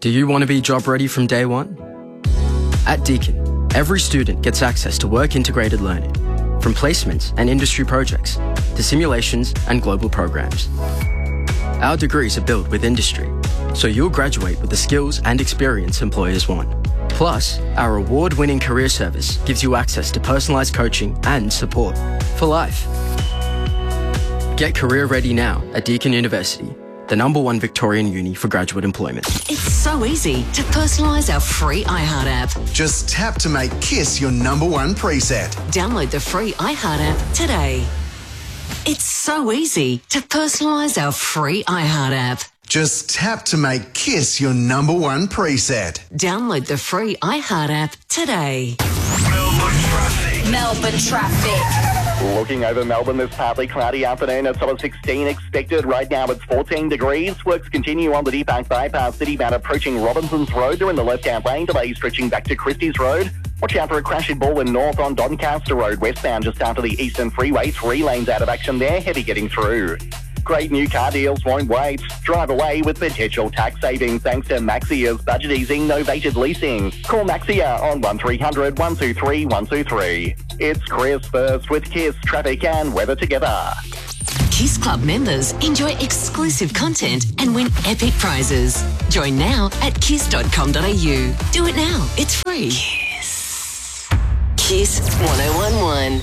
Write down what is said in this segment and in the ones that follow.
Do you want to be job ready from day one? At Deakin, every student gets access to work-integrated learning, from placements and industry projects to simulations and global programs. Our degrees are built with industry, so you'll graduate with the skills and experience employers want. Plus, our award-winning career service gives you access to personalised coaching and support for life. Get career ready now at Deakin University, the #1 Victorian uni for graduate employment. It's so easy to personalise our free iHeart app. Just tap to make KISS your #1 preset. Download the free iHeart app today. It's so easy to personalise our free iHeart app. Just tap to make KISS your #1 preset. Download the free iHeart app today. Melbourne traffic. Looking over Melbourne this partly cloudy afternoon at sort of 16 expected. Right now it's 14 degrees. Works continue on the Deepak Bypass Citybound approaching Robinson's Road. They're in the left-hand lane. Delays stretching back to Christie's Road. Watch out for a crash in Baldwin North on Doncaster Road westbound just after the Eastern Freeway. 3 lanes out of action there. Heavy getting through. Great new car deals won't wait. Drive away with potential tax savings thanks to Maxia's budget easing novated leasing. Call Maxia on 1300 123 123. It's Chris first with KISS, traffic and weather together. KISS Club members enjoy exclusive content and win epic prizes. Join now at kiss.com.au. Do it now. It's free. KISS. KISS 1011.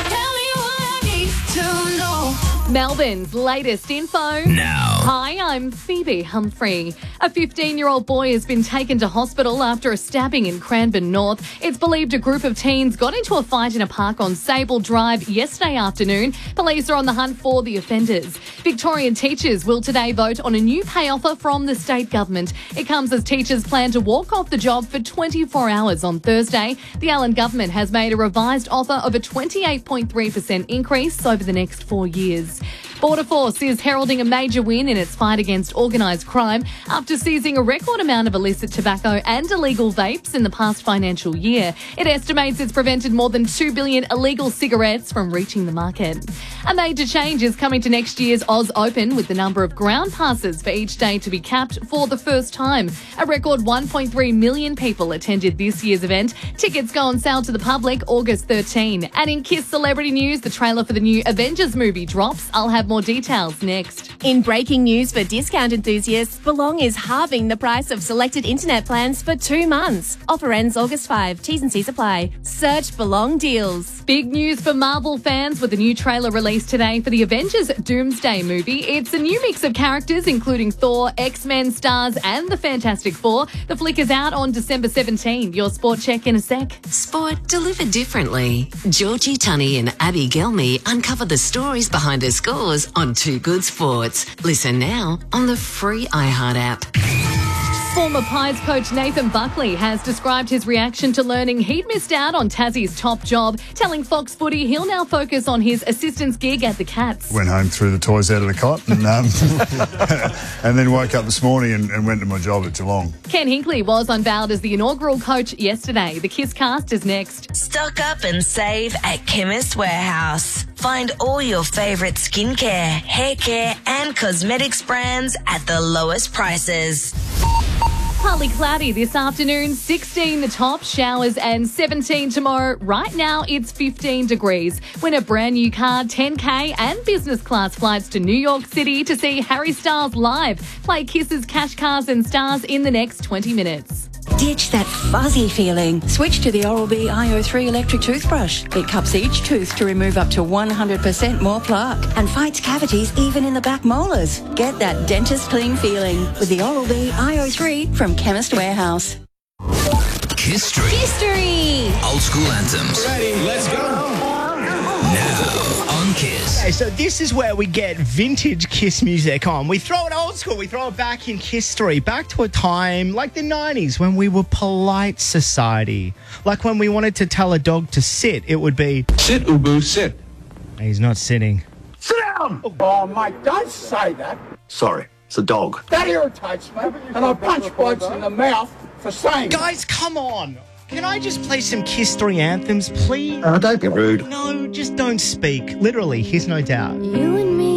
Melbourne's latest info. Now. Hi, I'm Phoebe Humphrey. A 15-year-old boy has been taken to hospital after a stabbing in Cranbourne North. It's believed a group of teens got into a fight in a park on Sable Drive yesterday afternoon. Police are on the hunt for the offenders. Victorian teachers will today vote on a new pay offer from the state government. It comes as teachers plan to walk off the job for 24 hours on Thursday. The Allen government has made a revised offer of a 28.3% increase over the next 4 years. Border Force is heralding a major win in its fight against organised crime after seizing a record amount of illicit tobacco and illegal vapes in the past financial year. It estimates it's prevented more than 2 billion illegal cigarettes from reaching the market. A major change is coming to next year's Oz Open, with the number of ground passes for each day to be capped for the first time. A record 1.3 million people attended this year's event. Tickets go on sale to the public August 13. And in KISS celebrity news, the trailer for the new Avengers movie drops. I'll have more details next. In breaking news for discount enthusiasts, Belong is halving the price of selected internet plans for 2 months. Offer ends August 5. T's and C's apply. Search Belong deals. Big news for Marvel fans with a new trailer released today for the Avengers Doomsday movie. It's a new mix of characters including Thor, X-Men stars and the Fantastic Four. The flick is out on December 17. Your sport check in a sec. Sport delivered differently. Georgie Tunney and Abby Gelmy uncover the stories behind the scores on Too Good Sports. Listen now on the free iHeart app. Former Pies coach Nathan Buckley has described his reaction to learning he'd missed out on Tassie's top job, telling Fox Footy he'll now focus on his assistant's gig at the Cats. Went home, threw the toys out of the cot and, and then woke up this morning and went to my job at Geelong. Ken Hinkley was unveiled as the inaugural coach yesterday. The KISS cast is next. Stock up and save at Chemist Warehouse. Find all your favourite skincare, hair care and cosmetics brands at the lowest prices. Partly cloudy this afternoon, 16 the top, showers and 17 tomorrow. Right now it's 15 degrees. Win a brand new car, 10K and business class flights to New York City to see Harry Styles live. Play KISS's Cash Cars and Stars in the next 20 minutes. Ditch that fuzzy feeling. Switch to the Oral-B iO3 electric toothbrush. It cups each tooth to remove up to 100% more plaque and fights cavities even in the back molars. Get that dentist clean feeling with the Oral-B iO3 from Chemist Warehouse. History. Old school anthems. Ready, let's go. Now on KISS. Okay, so this is where we get vintage KISS music on. We throw it old school. We throw it back in history, back to a time like the 90s when we were polite society. Like when we wanted to tell a dog to sit, it would be, "Sit, Ubu, sit." He's not sitting. Sit down! Oh, Mike, don't say that. Sorry, it's a dog. That irritates me, and I punch blokes in the mouth for saying Guys, come on. Can I just play some KISS 3 anthems, please? Don't be rude. No, just don't speak. Literally, here's No Doubt. You and